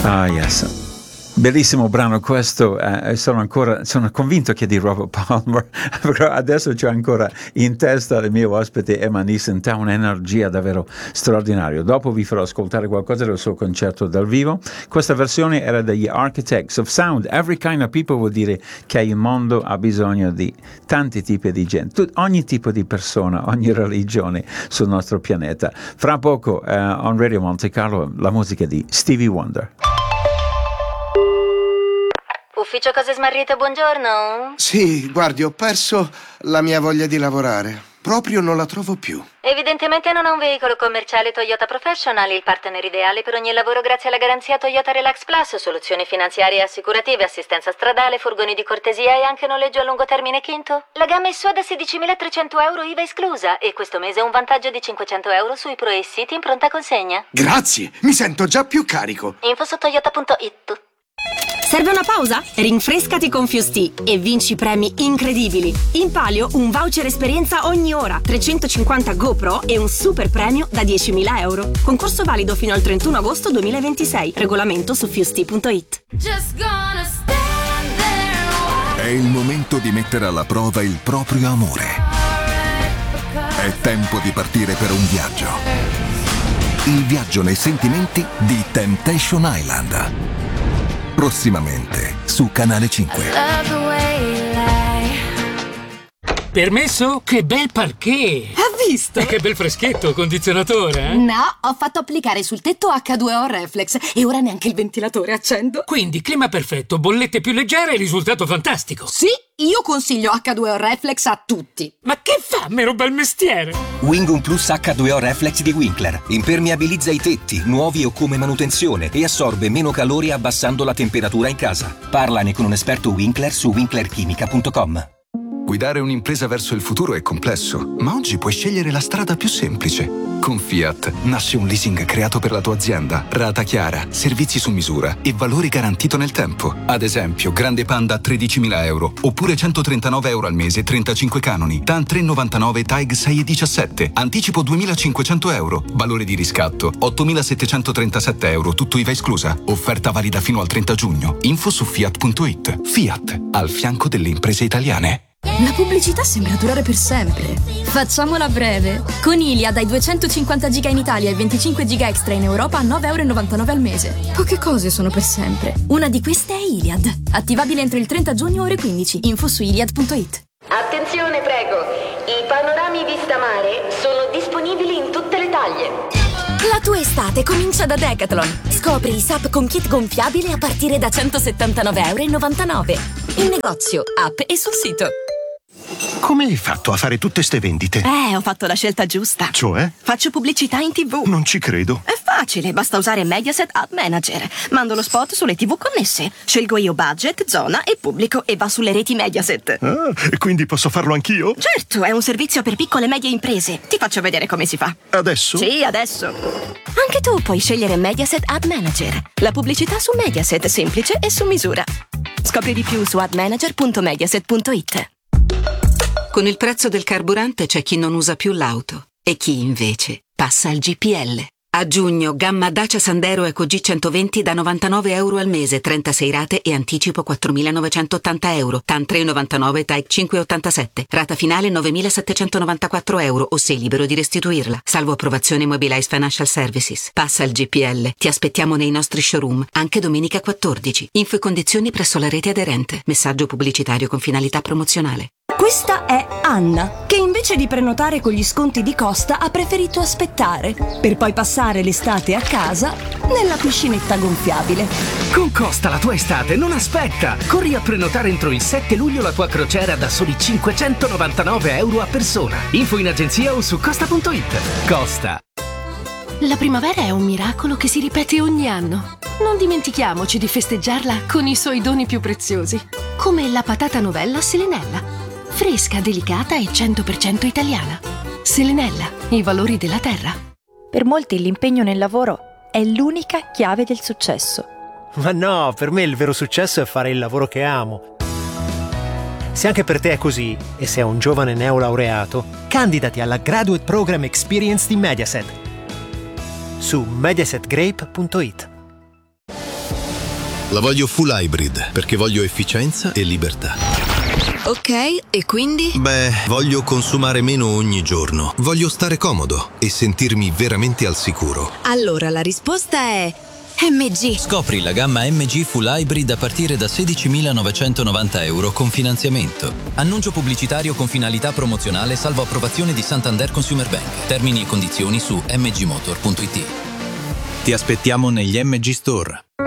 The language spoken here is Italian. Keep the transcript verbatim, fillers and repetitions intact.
Ah, yes. Bellissimo brano questo, eh, sono ancora sono convinto che di Robert Palmer, però adesso c'ho ancora in testa il mio ospite Emma Neeson, ha un'energia davvero straordinaria. Dopo vi farò ascoltare qualcosa del suo concerto dal vivo. Questa versione era degli Architects of Sound. Every Kind of People vuol dire che il mondo ha bisogno di tanti tipi di gente, ogni tipo di persona, ogni religione sul nostro pianeta. Fra poco uh, on Radio Monte Carlo la musica di Stevie Wonder. Ufficio cose smarrite, buongiorno. Sì, guardi, ho perso la mia voglia di lavorare. Proprio non la trovo più. Evidentemente non ha un veicolo commerciale Toyota Professional, il partner ideale per ogni lavoro grazie alla garanzia Toyota Relax Plus, soluzioni finanziarie e assicurative, assistenza stradale, furgoni di cortesia e anche noleggio a lungo termine quinto. La gamma è sua da sedicimilatrecento euro I V A esclusa e questo mese ha un vantaggio di cinquecento euro sui Pro e City in pronta consegna. Grazie, mi sento già più carico. Info su toyota punto it. Serve una pausa? Rinfrescati con Fusti e vinci premi incredibili. In palio un voucher esperienza ogni ora, trecentocinquanta GoPro e un super premio da diecimila euro. Concorso valido fino al trentuno agosto duemilaventisei. Regolamento su fusti punto it. È il momento di mettere alla prova il proprio amore. È tempo di partire per un viaggio. Il viaggio nei sentimenti di Temptation Island. Prossimamente su Canale cinque. Permesso? Che bel parquet! Ha visto? E che bel freschetto, condizionatore, eh? No, ho fatto applicare sul tetto acca due o Reflex e ora neanche il ventilatore accendo. Quindi clima perfetto, bollette più leggere e risultato fantastico. Sì, io consiglio acca due o Reflex a tutti. Ma che fa, mero bel mestiere? Wingum Plus acca due o Reflex di Winkler impermeabilizza i tetti, nuovi o come manutenzione, e assorbe meno calore abbassando la temperatura in casa. Parlane con un esperto Winkler su winkler chimica punto com. Guidare un'impresa verso il futuro è complesso, ma oggi puoi scegliere la strada più semplice. Con Fiat nasce un leasing creato per la tua azienda, rata chiara, servizi su misura e valore garantito nel tempo. Ad esempio, Grande Panda a tredicimila euro, oppure centotrentanove euro al mese, trentacinque canoni, T A N tre virgola novantanove, Taig sei virgola diciassette, anticipo duemilacinquecento euro, valore di riscatto ottomilasettecentotrentasette euro, tutto I V A esclusa. Offerta valida fino al trenta giugno. Info su fiat punto it. Fiat, al fianco delle imprese italiane. La pubblicità sembra durare per sempre. Facciamola breve. Con Iliad dai duecentocinquanta giga in Italia e venticinque giga extra in Europa a nove virgola novantanove euro al mese. Poche cose sono per sempre. Una di queste è Iliad. Attivabile entro il trenta giugno ore quindici. Info su iliad punto it. Attenzione, prego. I panorami vista mare sono disponibili in tutte le taglie. La tua estate comincia da Decathlon. Scopri i S U P con kit gonfiabile a partire da centosettantanove virgola novantanove euro. In negozio, app e sul sito. Come hai fatto a fare tutte ste vendite? Eh, ho fatto la scelta giusta. Cioè? Faccio pubblicità in tivù. Non ci credo. È facile, basta usare Mediaset Ad Manager. Mando lo spot sulle tivù connesse. Scelgo io budget, zona e pubblico e va sulle reti Mediaset. Ah, e quindi posso farlo anch'io? Certo, è un servizio per piccole e medie imprese. Ti faccio vedere come si fa. Adesso? Sì, adesso. Anche tu puoi scegliere Mediaset Ad Manager. La pubblicità su Mediaset, semplice e su misura. Scopri di più su ad manager punto mediaset punto it. Con il prezzo del carburante c'è chi non usa più l'auto e chi invece passa al G P L. A giugno, gamma Dacia Sandero Eco G centoventi da novantanove euro al mese, trentasei rate e anticipo quattromilanovecentottanta euro. T A N tre virgola novantanove, Taig cinque virgola ottantasette. Rata finale novemilasettecentonovantaquattro euro o sei libero di restituirla. Salvo approvazione Mobilize Financial Services. Passa al G P L. Ti aspettiamo nei nostri showroom, anche domenica quattordici. Info e condizioni presso la rete aderente. Messaggio pubblicitario con finalità promozionale. Questa è Anna, che invece di prenotare con gli sconti di Costa ha preferito aspettare, per poi passare l'estate a casa nella piscinetta gonfiabile. Con Costa la tua estate non aspetta! Corri a prenotare entro il sette luglio la tua crociera da soli cinquecentonovantanove euro a persona. Info in agenzia o su costa punto it. Costa. La primavera è un miracolo che si ripete ogni anno. Non dimentichiamoci di festeggiarla con i suoi doni più preziosi, come la patata novella Selenella. Fresca, delicata e cento per cento italiana. Selenella, i valori della terra. Per molti l'impegno nel lavoro è l'unica chiave del successo. Ma no, per me il vero successo è fare il lavoro che amo. Se anche per te è così, e sei un giovane neolaureato, candidati alla Graduate Program Experience di Mediaset su mediaset grape punto it. La voglio full hybrid, perché voglio efficienza e libertà. Ok, e quindi? Beh, voglio consumare meno ogni giorno. Voglio stare comodo e sentirmi veramente al sicuro. Allora la risposta è M G. Scopri la gamma M G Full Hybrid a partire da sedicimilanovecentovananta euro con finanziamento. Annuncio pubblicitario con finalità promozionale salvo approvazione di Santander Consumer Bank. Termini e condizioni su m g motor punto i t. Ti aspettiamo negli M G Store.